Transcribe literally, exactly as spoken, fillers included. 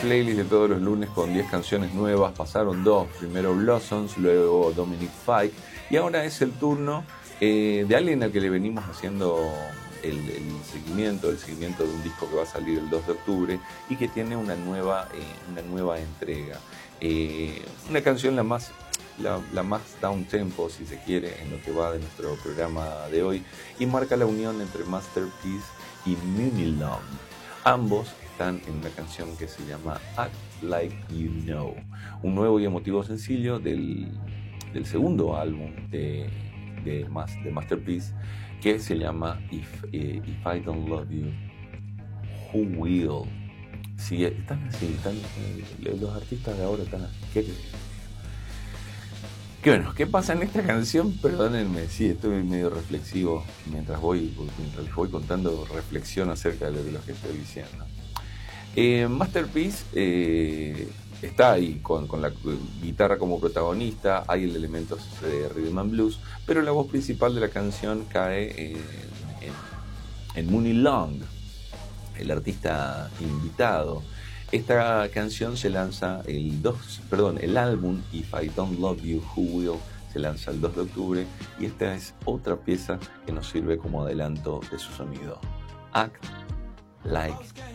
playlist de todos los lunes con diez canciones nuevas. Pasaron dos, primero Blossoms, luego Dominic Fike, y ahora es el turno eh, de alguien al que le venimos haciendo el, el seguimiento, el seguimiento de un disco que va a salir el dos de octubre y que tiene una nueva, eh, una nueva entrega. Eh, una canción la más, la, la más down tempo, si se quiere, en lo que va de nuestro programa de hoy, y marca la unión entre Masterpiece y Munilong. Ambos están en una canción que se llama Act Like You Know, un nuevo y emotivo sencillo del, del segundo álbum de, de, de Masterpiece, que se llama If, eh, If I Don't Love You, Who Will. Sí, están así, están, eh, los artistas de ahora están así. ¿Qué, qué bueno, ¿qué pasa en esta canción? Perdónenme, sí, estoy medio reflexivo mientras voy, mientras les voy contando, reflexión acerca de lo que estoy diciendo. Eh, Masterpiece eh, está ahí con, con la guitarra como protagonista, hay el elemento de rhythm and blues, pero la voz principal de la canción cae eh, en, en Munilong, el artista invitado. Esta canción se lanza el dos, perdón, el álbum If I Don't Love You, Who Will se lanza el dos de octubre, y esta es otra pieza que nos sirve como adelanto de su sonido. Act Like